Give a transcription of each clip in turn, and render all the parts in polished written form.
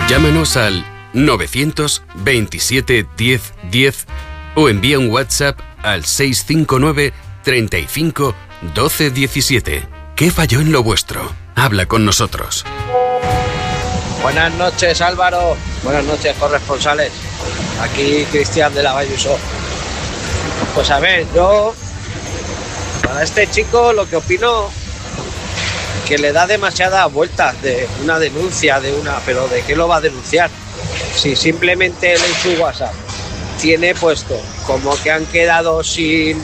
Llámanos al 927 10 10 o envía un WhatsApp al 659 35 12 17. ¿Qué falló en lo vuestro? Habla con nosotros. Buenas noches, Álvaro. Buenas noches, corresponsales. Aquí Cristian de la Valluso. Pues a ver, yo para este chico lo que opino que le da demasiadas vueltas de una denuncia, pero ¿de qué lo va a denunciar? Si simplemente él en su WhatsApp tiene puesto como que han quedado sin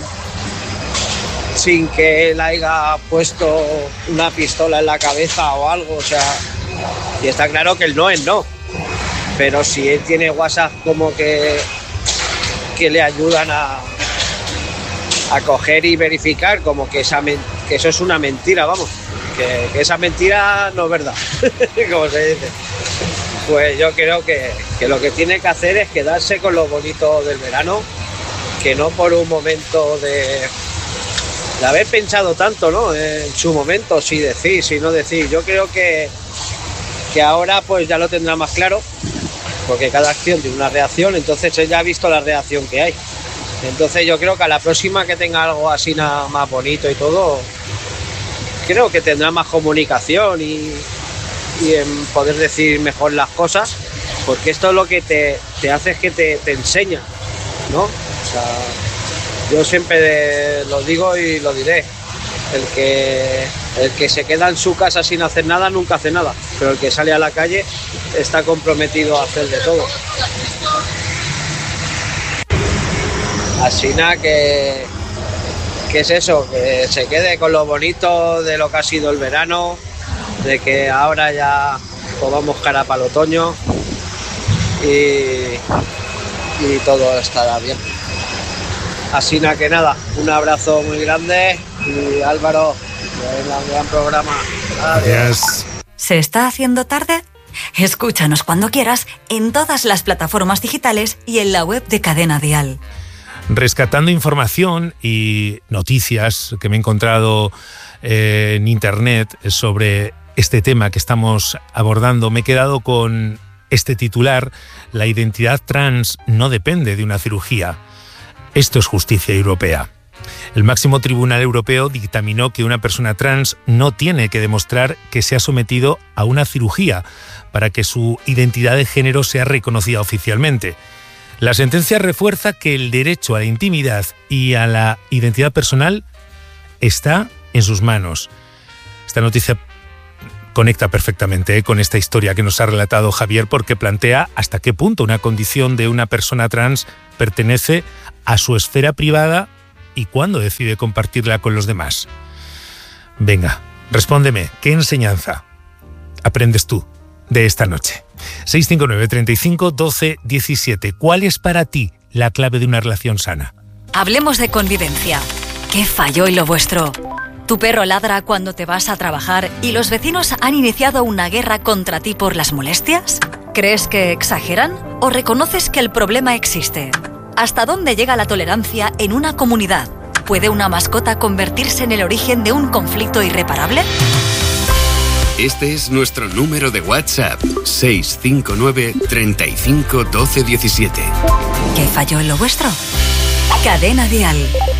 que él haya puesto una pistola en la cabeza o algo, o sea, y está claro que el no es no, pero si él tiene WhatsApp como que le ayudan a coger y verificar como que eso es una mentira, vamos, que esa mentira no es verdad, como se dice, pues yo creo que lo que tiene que hacer es quedarse con lo bonito del verano, que no por un momento de haber pensado tanto, ¿no? En su momento, si decir, si no decir. Yo creo que ahora pues ya lo tendrá más claro, porque cada acción tiene una reacción, entonces él ya ha visto la reacción que hay. Entonces yo creo que a la próxima que tenga algo así nada más bonito y todo, creo que tendrá más comunicación y en poder decir mejor las cosas, porque esto es lo que te hace, es que te enseña, ¿no? O sea, yo siempre lo digo y lo diré. El que se queda en su casa sin hacer nada nunca hace nada, pero el que sale a la calle está comprometido a hacer de todo. Así nada, que es eso, que se quede con lo bonito de lo que ha sido el verano, de que ahora ya pues vamos cara para el otoño y todo estará bien. Así que nada, un abrazo muy grande y Álvaro, un gran programa. Adiós. ¿Se está haciendo tarde? Escúchanos cuando quieras en todas las plataformas digitales y en la web de Cadena Dial. Rescatando información y noticias que me he encontrado en internet sobre este tema que estamos abordando, me he quedado con este titular: la identidad trans no depende de una cirugía. Esto es justicia europea. El máximo tribunal europeo dictaminó que una persona trans no tiene que demostrar que se ha sometido a una cirugía para que su identidad de género sea reconocida oficialmente. La sentencia refuerza que el derecho a la intimidad y a la identidad personal está en sus manos. Esta noticia conecta perfectamente con esta historia que nos ha relatado Javier, porque plantea hasta qué punto una condición de una persona trans pertenece a su esfera privada y cuándo decide compartirla con los demás. Venga, respóndeme, ¿qué enseñanza aprendes tú de esta noche? 659 35 12 17. ¿Cuál es para ti la clave de una relación sana? Hablemos de convivencia. ¿Qué falló en lo vuestro? Tu perro ladra cuando te vas a trabajar y los vecinos han iniciado una guerra contra ti por las molestias. ¿Crees que exageran o reconoces que el problema existe? ¿Hasta dónde llega la tolerancia en una comunidad? ¿Puede una mascota convertirse en el origen de un conflicto irreparable? Este es nuestro número de WhatsApp: 659 35 12 17. ¿Qué falló en lo vuestro? Cadena Dial.